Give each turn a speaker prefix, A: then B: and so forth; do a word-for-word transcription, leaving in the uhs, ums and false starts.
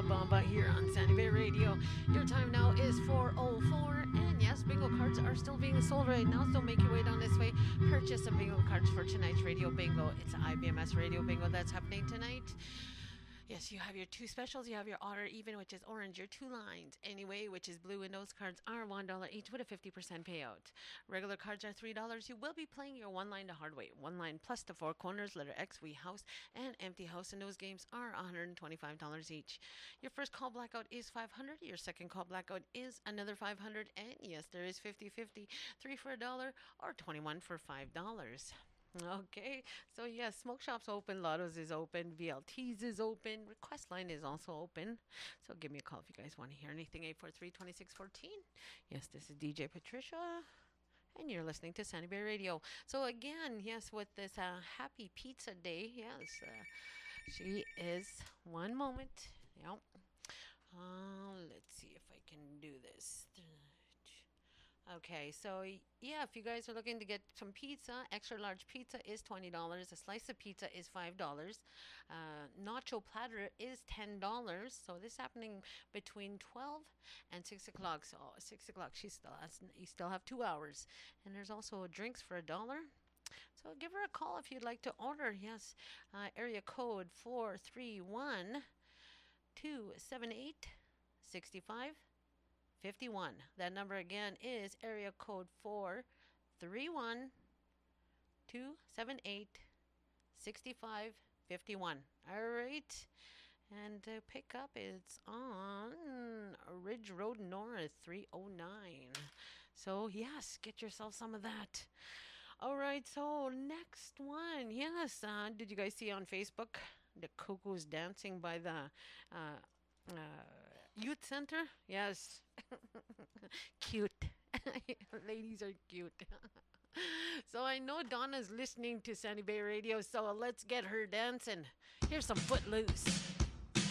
A: Bamba Bamba here on Sandy Bay Radio. Your time now is four oh four, and yes, bingo cards are still being sold right now, so make your way down this way. Purchase some bingo cards for tonight's Radio Bingo. It's I B M S Radio Bingo that's happening tonight. Yes, you have your two specials. You have your odd or even, which is orange, your two lines anyway, which is blue, and those cards are one dollar each with a fifty percent payout. Regular cards are three dollars. You will be playing your one line to hard weight. One line plus the four corners, letter X, we house, and empty house, and those games are one hundred twenty-five dollars each. Your first call blackout is five hundred dollars. Your second call blackout is another five hundred dollars. And yes, there is fifty fifty, three for a dollar or twenty-one for five dollars. Okay, so yes, Smoke Shop's open, Lotto's is open, V L T's is open, Request Line is also open. So give me a call if you guys want to hear anything, eight four three, two six one four. Yes, this is D J Patricia, and you're listening to Sandy Bay Radio. So again, yes, with this uh, Happy Pizza Day, yes, uh, she is, one moment, yep. Uh, let's see if I can do this. Okay, so yeah, if you guys are looking to get some pizza, extra large pizza is twenty dollars. A slice of pizza is five dollars. Uh, nacho platter is ten dollars. So this is happening between twelve and six o'clock. So six o'clock, she still has, you still have two hours. And there's also drinks for a dollar. So give her a call if you'd like to order. Yes, uh, area code four three one, two seven eight, six five fifty-one. That number again is area code four three one, two seven eight, six five fifty-one. All right. And uh, pickup is on Ridge Road North, three oh nine. So, yes, get yourself some of that. All right, so next one. Yes, uh, did you guys see on Facebook the cuckoos dancing by the uh, uh, youth center? Yes. Cute. Ladies are cute. So I know Donna's listening to Sandy Bay Radio, so let's get her dancing. Here's some Footloose.